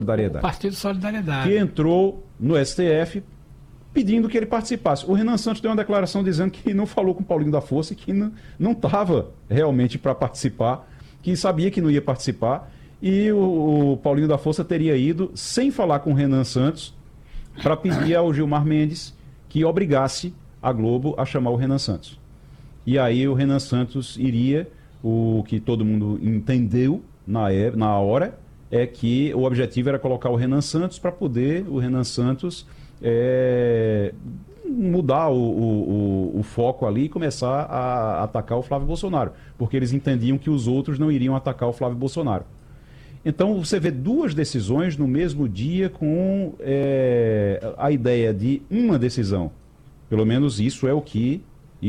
Solidariedade, Partido Solidariedade, que entrou no STF pedindo que ele participasse. O Renan Santos deu uma declaração dizendo que não falou com o Paulinho da Força e que não estava realmente para participar, que sabia que não ia participar, e o Paulinho da Força teria ido sem falar com o Renan Santos para pedir ao Gilmar Mendes que obrigasse a Globo a chamar o Renan Santos. E aí o Renan Santos iria, o que todo mundo entendeu na hora, é que o objetivo era colocar o Renan Santos para poder o Renan Santos mudar o foco ali e começar a atacar o Flávio Bolsonaro, porque eles entendiam que os outros não iriam atacar o Flávio Bolsonaro. Então você vê duas decisões no mesmo dia com a ideia de uma decisão. Pelo menos isso é o que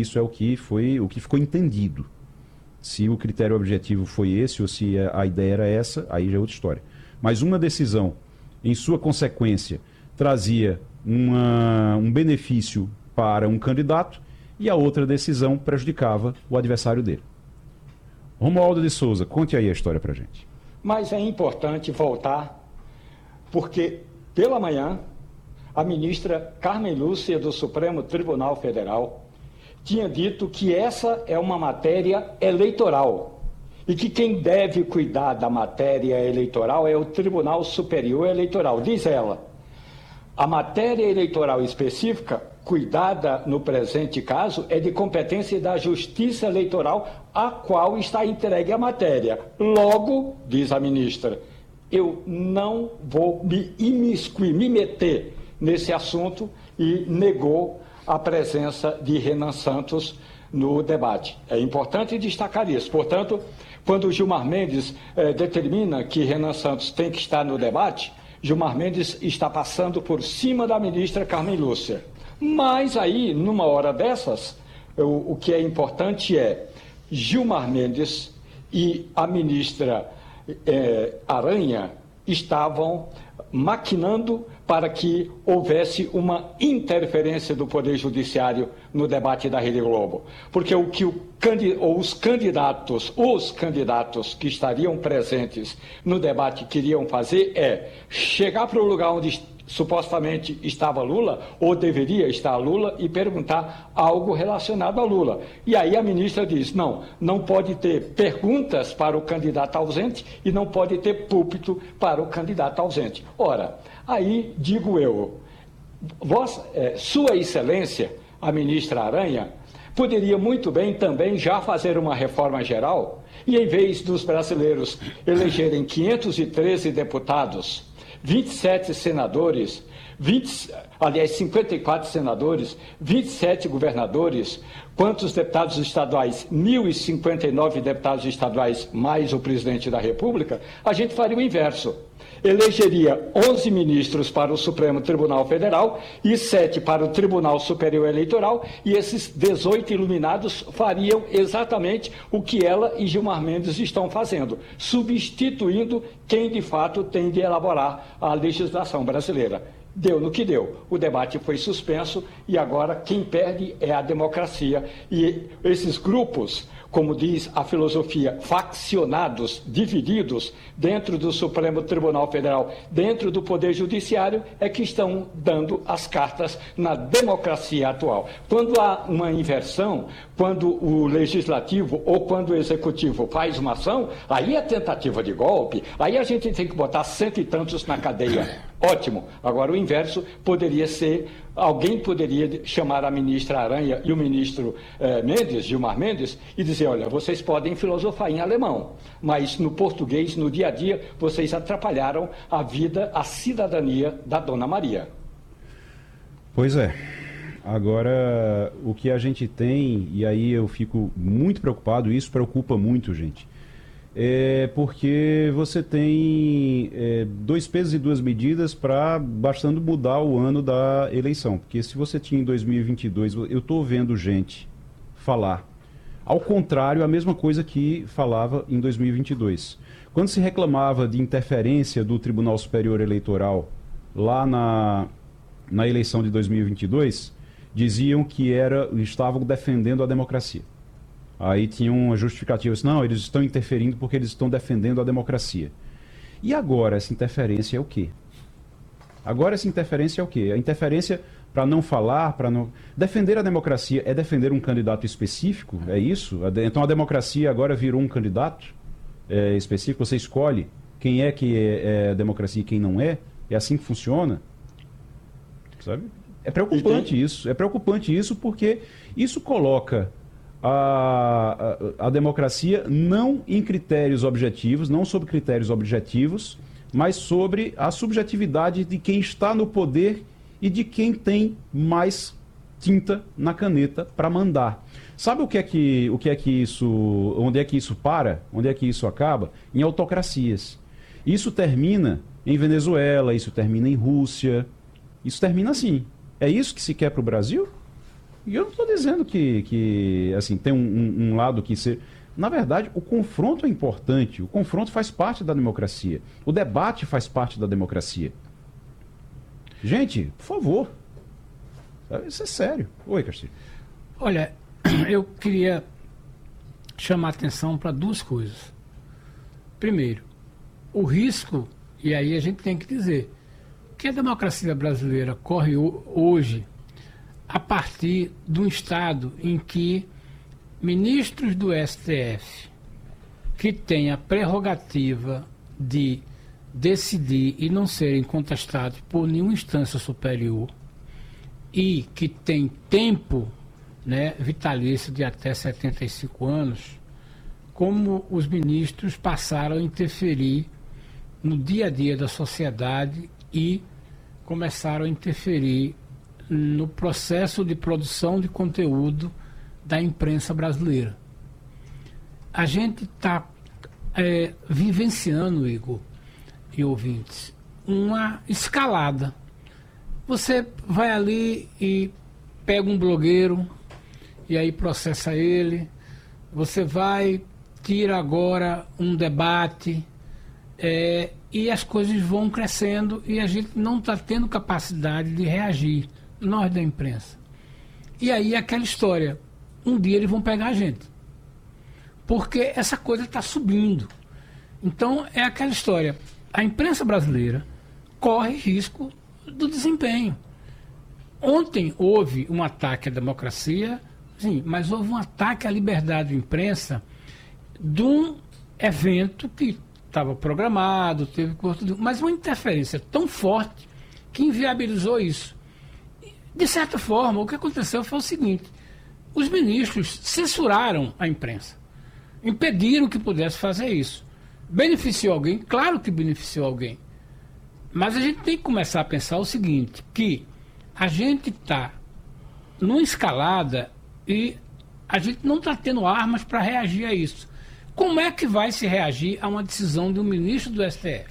ficou entendido. Se o critério objetivo foi esse ou se a ideia era essa, aí já é outra história. Mas uma decisão, em sua consequência, trazia um benefício para um candidato e a outra decisão prejudicava o adversário dele. Romualdo de Souza, conte aí a história pra gente. Mas é importante voltar, porque pela manhã a ministra Carmen Lúcia do Supremo Tribunal Federal tinha dito que essa é uma matéria eleitoral e que quem deve cuidar da matéria eleitoral é o Tribunal Superior Eleitoral. Diz ela, a matéria eleitoral específica, cuidada no presente caso, é de competência da Justiça Eleitoral, a qual está entregue a matéria. Logo, diz a ministra, eu não vou me imiscuir, me meter nesse assunto, e negou a presença de Renan Santos no debate. É importante destacar isso. Portanto, quando o Gilmar Mendes determina que Renan Santos tem que estar no debate, Gilmar Mendes está passando por cima da ministra Carmen Lúcia. Mas aí, numa hora dessas, o que é importante é Gilmar Mendes e a ministra Aranha estavam maquinando para que houvesse uma interferência do Poder Judiciário no debate da Rede Globo. Porque os candidatos que estariam presentes no debate queriam fazer é chegar para o lugar onde supostamente estava Lula, ou deveria estar Lula, e perguntar algo relacionado a Lula. E aí a ministra diz, não pode ter perguntas para o candidato ausente e não pode ter púlpito para o candidato ausente. Ora, aí digo eu, Sua Excelência, a ministra Aranha, poderia muito bem também já fazer uma reforma geral e, em vez dos brasileiros elegerem 513 deputados, 27 senadores, 54 senadores, 27 governadores, quantos deputados estaduais? 1.059 deputados estaduais, mais o presidente da República, a gente faria o inverso. Elegeria 11 ministros para o Supremo Tribunal Federal e 7 para o Tribunal Superior Eleitoral, e esses 18 iluminados fariam exatamente o que ela e Gilmar Mendes estão fazendo, substituindo quem de fato tem de elaborar a legislação brasileira. Deu no que deu. O debate foi suspenso e agora quem perde é a democracia. E esses grupos, como diz a filosofia, faccionados, divididos dentro do Supremo Tribunal Federal, dentro do Poder Judiciário, é que estão dando as cartas na democracia atual. Quando há uma inversão, quando o Legislativo ou quando o Executivo faz uma ação, aí é tentativa de golpe, aí a gente tem que botar 100 e tantos na cadeia. Ótimo. Agora, o inverso poderia ser, alguém poderia chamar a ministra Aranha e o ministro Mendes, Gilmar Mendes, e dizer, olha, vocês podem filosofar em alemão, mas no português, no dia a dia, vocês atrapalharam a vida, a cidadania da Dona Maria. Pois é. Agora, o que a gente tem, e aí eu fico muito preocupado, e isso preocupa muito, gente, porque você tem dois pesos e duas medidas para bastando mudar o ano da eleição. Porque se você tinha em 2022, eu estou vendo gente falar, ao contrário, a mesma coisa que falava em 2022. Quando se reclamava de interferência do Tribunal Superior Eleitoral lá na eleição de 2022, diziam que estavam defendendo a democracia. Aí tinha uma justificativa, não, eles estão interferindo porque eles estão defendendo a democracia. E agora essa interferência é o quê? Agora essa interferência é o quê? A interferência para não falar, para não... Defender a democracia é defender um candidato específico? É isso? Então a democracia agora virou um candidato específico? Você escolhe quem é que é democracia e quem não é? É assim que funciona? Sabe? É preocupante isso. É preocupante isso porque isso coloca a democracia não em critérios objetivos, não sobre critérios objetivos, mas sobre a subjetividade de quem está no poder e de quem tem mais tinta na caneta para mandar. Sabe onde é que isso para? Onde é que isso acaba? Em autocracias. Isso termina em Venezuela, isso termina em Rússia, isso termina assim. É isso que se quer para o Brasil? E eu não estou dizendo que assim, tem um lado que ser... Na verdade, o confronto é importante, o confronto faz parte da democracia, o debate faz parte da democracia. Gente, por favor, isso é sério. Oi, Castilho. Olha, eu queria chamar a atenção para duas coisas. Primeiro, o risco, e aí a gente tem que dizer, que a democracia brasileira corre hoje a partir de um estado em que ministros do STF, que têm a prerrogativa de decidir e não serem contestados por nenhuma instância superior, e que tem tempo, né, vitalício de até 75 anos, como os ministros passaram a interferir no dia a dia da sociedade e começaram a interferir no processo de produção de conteúdo da imprensa brasileira. A gente está vivenciando, Igor e ouvintes, uma escalada. Você vai ali e pega um blogueiro e aí processa ele. Você vai, tira agora um debate e as coisas vão crescendo e a gente não está tendo capacidade de reagir, nós da imprensa. E aí aquela história, um dia eles vão pegar a gente, porque essa coisa está subindo. Então é aquela história, a imprensa brasileira corre risco do desempenho. Ontem houve um ataque à democracia, sim, mas houve um ataque à liberdade de imprensa de um evento que estava programado, teve mas uma interferência tão forte que inviabilizou isso. De certa forma, o que aconteceu foi o seguinte: os ministros censuraram a imprensa, impediram que pudesse fazer isso. Beneficiou alguém? Claro que beneficiou alguém. Mas a gente tem que começar a pensar o seguinte, que a gente está numa escalada e a gente não está tendo armas para reagir a isso. Como é que vai se reagir a uma decisão de um ministro do STF?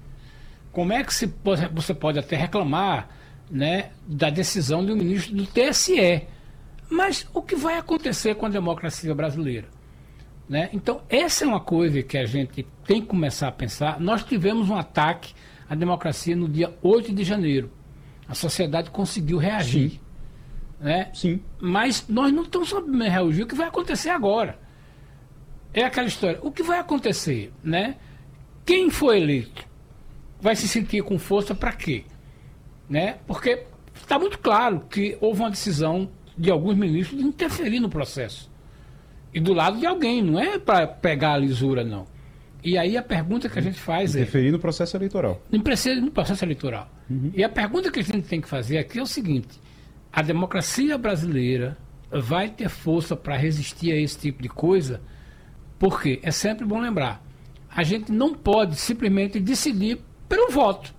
Como é que você pode até reclamar, né, da decisão de um ministro do TSE? Mas o que vai acontecer com a democracia brasileira? Né? Então, essa é uma coisa que a gente tem que começar a pensar. Nós tivemos um ataque à democracia no dia 8 de janeiro. A sociedade conseguiu reagir. Sim. Né? Sim. Mas nós não estamos sabendo reagir. O que vai acontecer agora? É aquela história. O que vai acontecer? Né? Quem foi eleito vai se sentir com força para quê? Né? Porque está muito claro que houve uma decisão de alguns ministros de interferir no processo. E do lado de alguém, não é para pegar a lisura, não. E aí a pergunta que a gente faz interferir no processo eleitoral. No processo eleitoral. Uhum. E a pergunta que a gente tem que fazer aqui é o seguinte: a democracia brasileira vai ter força para resistir a esse tipo de coisa? Porque é sempre bom lembrar, a gente não pode simplesmente decidir pelo voto.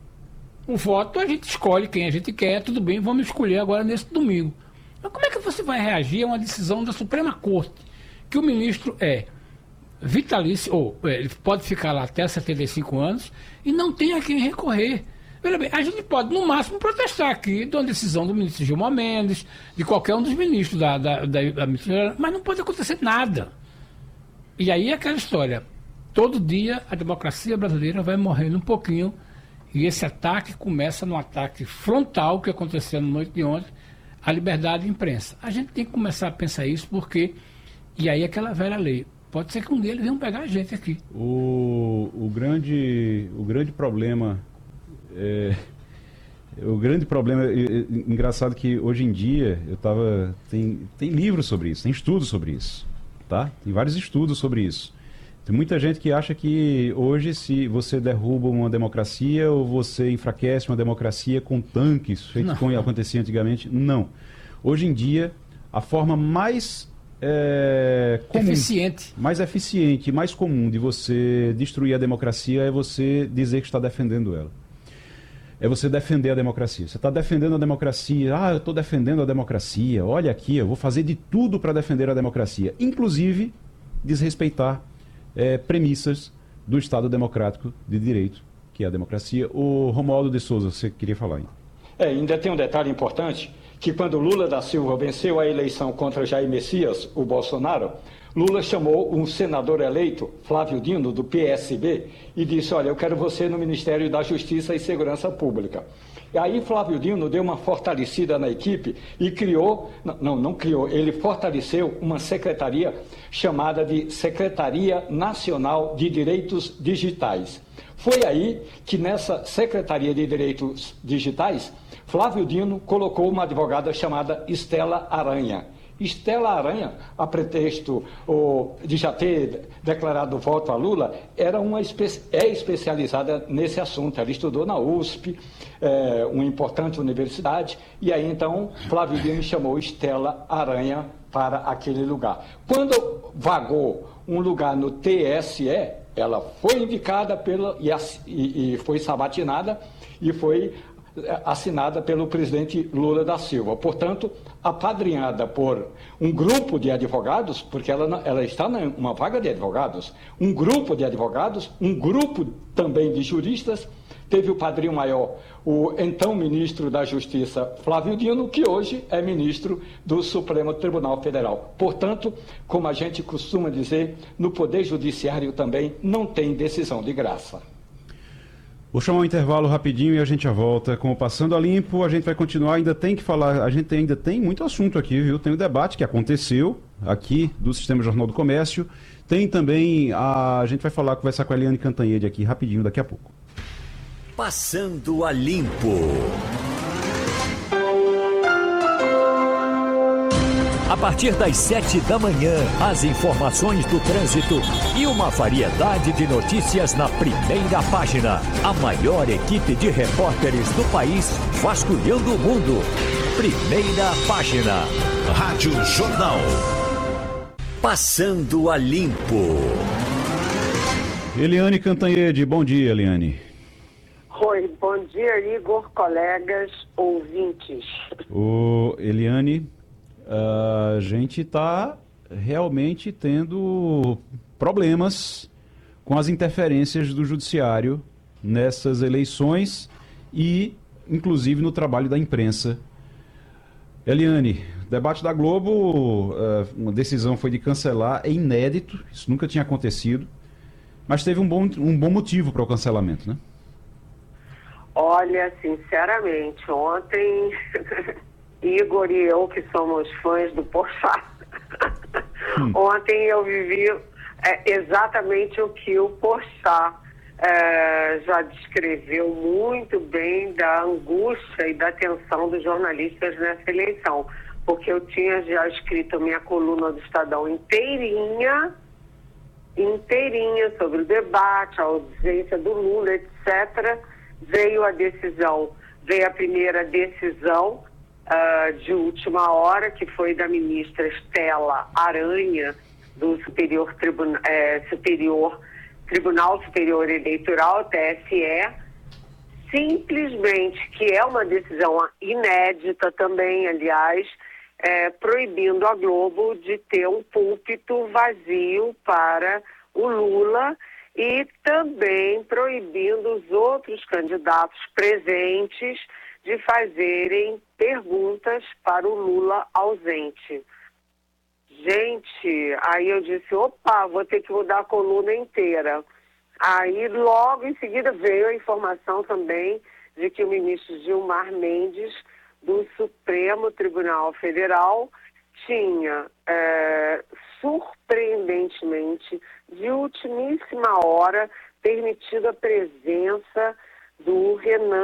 O voto a gente escolhe quem a gente quer, tudo bem, vamos escolher agora nesse domingo. Mas como é que você vai reagir a uma decisão da Suprema Corte, que o ministro é vitalício, ou ele pode ficar lá até 75 anos e não tem a quem recorrer? Veja bem, a gente pode, no máximo, protestar aqui de uma decisão do ministro Gilmar Mendes, de qualquer um dos ministros da ministra, mas não pode acontecer nada. E aí é aquela história. Todo dia a democracia brasileira vai morrendo um pouquinho e esse ataque começa num ataque frontal que aconteceu na noite de ontem, a liberdade de imprensa. A gente tem que começar a pensar isso porque, e aí aquela velha lei, Pode ser que um dia eles venham pegar a gente aqui. O grande problema engraçado que hoje em dia tem livros sobre isso, tem estudos sobre isso, tá? Tem vários estudos sobre isso. Tem muita gente que acha que hoje, se você derruba uma democracia ou você enfraquece uma democracia com tanques, feito como acontecia antigamente, não. Hoje em dia, a forma mais comum, mais eficiente, mais comum de você destruir a democracia é você dizer que está defendendo ela. É você defender a democracia. Você está defendendo a democracia. Ah, eu estou defendendo a democracia. Olha aqui, eu vou fazer de tudo para defender a democracia. Inclusive, desrespeitar premissas do Estado Democrático de Direito, que é a democracia. O Romualdo de Souza, você queria falar ainda. Ainda tem um detalhe importante, que quando Lula da Silva venceu a eleição contra Jair Messias, o Bolsonaro, Lula chamou um senador eleito, Flávio Dino, do PSB, e disse, olha, eu quero você no Ministério da Justiça e Segurança Pública. E aí Flávio Dino deu uma fortalecida na equipe e ele fortaleceu uma secretaria chamada de Secretaria Nacional de Direitos Digitais. Foi aí que nessa Secretaria de Direitos Digitais, Flávio Dino colocou uma advogada chamada Estela Aranha. Estela Aranha, a pretexto de já ter declarado voto a Lula, é especializada nesse assunto. Ela estudou na USP, uma importante universidade, e aí então Flávio Dino chamou Estela Aranha para aquele lugar. Quando vagou um lugar no TSE, ela foi indicada e foi sabatinada e foi assinada pelo presidente Lula da Silva. Portanto, apadrinhada por um grupo de advogados, porque ela está numa vaga de advogados, um grupo de advogados, um grupo também de juristas, teve o padrinho maior, o então ministro da Justiça, Flávio Dino, que hoje é ministro do Supremo Tribunal Federal. Portanto, como a gente costuma dizer, no Poder Judiciário também não tem decisão de graça. Vou chamar um intervalo rapidinho e a gente já volta com o Passando a Limpo. A gente vai continuar, ainda tem que falar, a gente ainda tem muito assunto aqui, viu? Tem o debate que aconteceu aqui do Sistema Jornal do Comércio. Tem também, a gente vai conversar com a Eliane Cantanhede aqui rapidinho, daqui a pouco. Passando a Limpo. A partir das 7 da manhã, as informações do trânsito e uma variedade de notícias na primeira página. A maior equipe de repórteres do país vasculhando o mundo. Primeira página. Rádio Jornal. Passando a Limpo. Eliane Cantanhede, bom dia, Eliane. Oi, bom dia, Igor, colegas, ouvintes. Eliane, a gente está realmente tendo problemas com as interferências do judiciário nessas eleições e, inclusive, no trabalho da imprensa. Eliane, debate da Globo, uma decisão foi de cancelar, é inédito, isso nunca tinha acontecido, mas teve um bom motivo para o cancelamento, né? Olha, sinceramente, ontem... Igor e eu, que somos fãs do Porchat, ontem eu vivi exatamente o que o Porchat já descreveu muito bem da angústia e da tensão dos jornalistas nessa eleição, porque eu tinha já escrito a minha coluna do Estadão inteirinha sobre o debate, a ausência do Lula, etc. Veio a primeira decisão de última hora, que foi da ministra Estela Aranha, do Tribunal Superior Eleitoral, TSE, simplesmente, que é uma decisão inédita também, aliás, proibindo a Globo de ter um púlpito vazio para o Lula e também proibindo os outros candidatos presentes de fazerem perguntas para o Lula ausente. Gente, aí eu disse, opa, vou ter que mudar a coluna inteira. Aí logo em seguida veio a informação também de que o ministro Gilmar Mendes, do Supremo Tribunal Federal, tinha surpreendentemente, de ultimíssima hora, permitido a presença do Renan